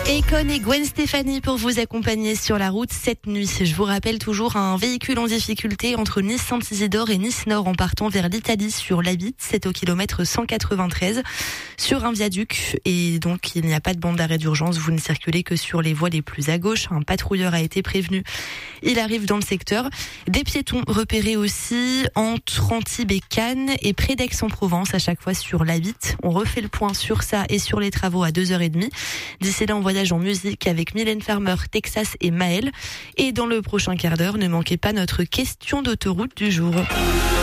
Akon et Gwen Stefani pour vous accompagner sur la route cette nuit. Je vous rappelle toujours un véhicule en difficulté entre Nice-Saint-Isidore et Nice-Nord en partant vers l'Italie sur l'A8. C'est au kilomètre 193 sur un viaduc et donc il n'y a pas de bande d'arrêt d'urgence. Vous ne circulez que sur les voies les plus à gauche. Un patrouilleur a été prévenu. Il arrive dans le secteur. Des piétons repérés aussi entre Antibes et Cannes et près d'Aix-en-Provence à chaque fois sur l'A8. On refait le point sur ça et sur les travaux à 2h30. D'ici là, on voyage en musique avec Mylène Farmer, Texas et Maël. Et dans le prochain quart d'heure, ne manquez pas notre question d'autoroute du jour.